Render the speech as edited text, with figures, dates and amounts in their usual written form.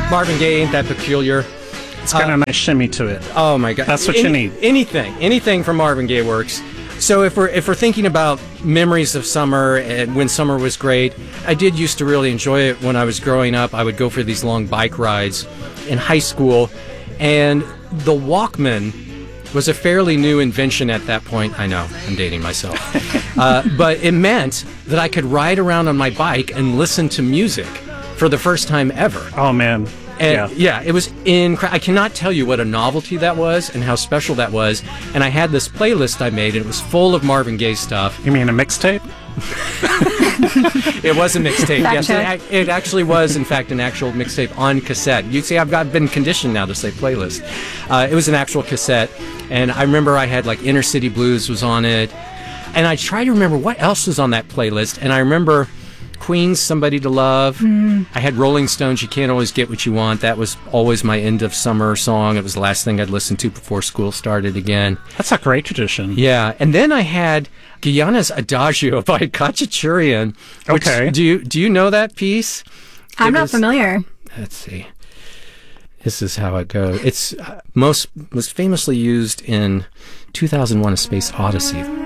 Marvin Gaye, Ain't That Peculiar. It's got a nice shimmy to it. Oh my God. That's what you need. Anything from Marvin Gaye works. So if we're thinking about memories of summer and when summer was great, I did used to really enjoy it when I was growing up. I would go for these long bike rides in high school, and the Walkman was a fairly new invention at that point. I know, I'm dating myself. But it meant that I could ride around on my bike and listen to music for the first time ever. Oh, man. And yeah, it was incredible. I cannot tell you what a novelty that was and how special that was. And I had this playlist I made, and it was full of Marvin Gaye stuff. You mean a mixtape? It was a mixtape. Yes, it actually was, in fact, an actual mixtape on cassette. You see, I've been conditioned now to say playlist. It was an actual cassette, and I remember I had like Inner City Blues was on it, and I tried to remember what else was on that playlist, and I remember Queen's Somebody to Love. I had Rolling Stones' You Can't Always Get What You Want. That was always my end of summer song. It was the last thing I'd listen to before school started again. That's a great tradition. Yeah, and then I had Guyana's Adagio by Khachaturian. Okay. Do you know that piece? I'm not familiar. Let's see. This is how it goes. It's most famously used in 2001: A Space Odyssey.